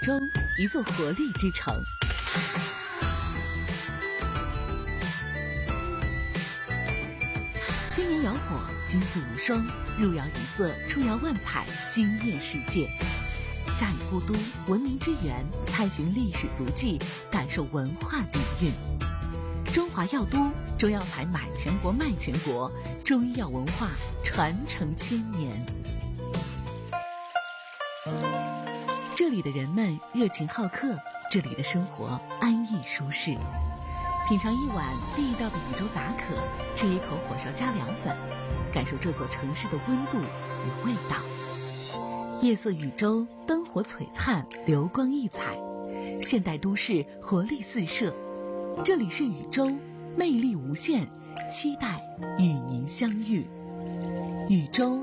州，一座活力之城。今年摇火，金字无双，入窑一色，出窑万彩，惊艳世界。夏雨故都，文明之源，探寻历史足迹，感受文化底蕴。中华药都，中药材买全国卖全国，中医药文化传承千年。这里的人们热情好客，这里的生活安逸舒适。品尝一碗地道的禹州杂可，吃一口火烧加凉粉，感受这座城市的温度与味道。夜色禹州，灯火璀璨，流光溢彩，现代都市活力四射。这里是禹州，魅力无限，期待与您相遇。禹州